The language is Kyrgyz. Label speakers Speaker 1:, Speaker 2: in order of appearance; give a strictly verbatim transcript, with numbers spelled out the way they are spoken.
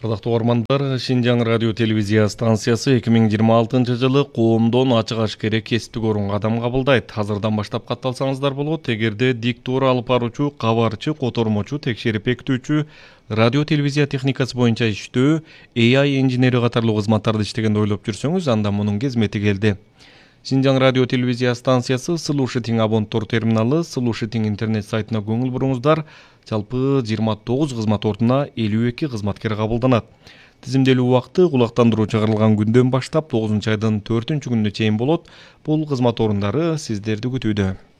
Speaker 1: Ардактуу угармандар, Шинжаң радио телевизия станциясы эки миң жыйырма алтынчы жылы коомдон ачык ашкере кесиптик орун кадам кабылдайт. Азырдан баштап катталсаңыздар болот. Эгерде диктора алып баруучу, кабарчы, котормочу, текшерип бекитүүчү, радио телевизия техникасы боюнча иштөө, A I инженери катарлуу кызматтарды иштегенди ойлоп жүрсөңүз, анда мунун кезмети келди. Шинжаң радио телевизия станциясы Слушатиң абонттор терминалы, Слушатиң интернет сайтына көңүл буруңуздар. Жалпы жыйырма тогуз кызмат ордуна элүү эки кызматкер кабылданат. Тизимделүү убакыты кулактандыруу чыгарылган күндөн баштап тогузунчу айдын төртүнчү күнүнө чейин болот. Бул кызмат орундары сиздерди күтүүдө.